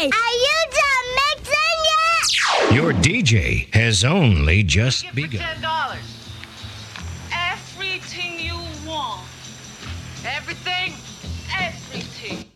Are you done mixing yet? Your DJ has only just begun. $10. Everything you want. Everything? Everything.